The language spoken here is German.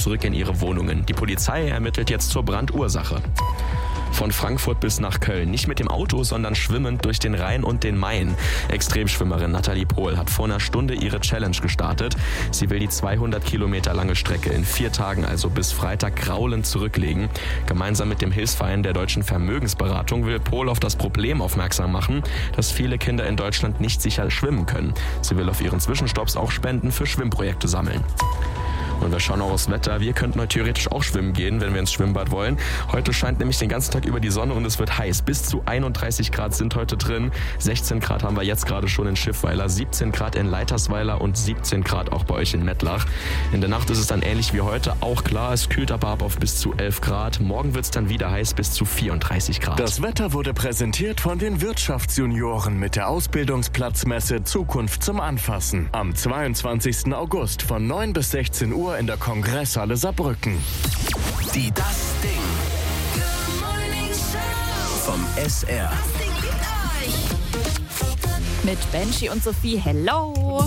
zurück in ihre Wohnungen. Die Polizei ermittelt jetzt zur Brandursache. Von Frankfurt bis nach Köln. Nicht mit dem Auto, sondern schwimmend durch den Rhein und den Main. Extremschwimmerin Nathalie Pohl hat vor einer Stunde ihre Challenge gestartet. Sie will die 200 Kilometer lange Strecke in 4 Tagen, also bis Freitag, graulend zurücklegen. Gemeinsam mit dem Hilfsverein der Deutschen Vermögensberatung will Pohl auf das Problem aufmerksam machen, dass viele Kinder in Deutschland nicht sicher schwimmen können. Sie will auf ihren Zwischenstopps auch Spenden für Schwimmprojekte sammeln. Und wir schauen auch aufs Wetter. Wir könnten heute theoretisch auch schwimmen gehen, wenn wir ins Schwimmbad wollen. Heute scheint nämlich den ganzen Tag über die Sonne und es wird heiß. Bis zu 31 Grad sind heute drin. 16 Grad haben wir jetzt gerade schon in Schiffweiler, 17 Grad in Leitersweiler und 17 Grad auch bei euch in Mettlach. In der Nacht ist es dann ähnlich wie heute. Auch klar, es kühlt aber ab auf bis zu 11 Grad. Morgen wird es dann wieder heiß bis zu 34 Grad. Das Wetter wurde präsentiert von den Wirtschaftsjunioren mit der Ausbildungsplatzmesse Zukunft zum Anfassen. Am 22. August von 9 bis 16 Uhr in der Kongresshalle Saarbrücken. Die Das Ding. Good Morning Show. Vom SR. Mit Benji und Sophie, hello!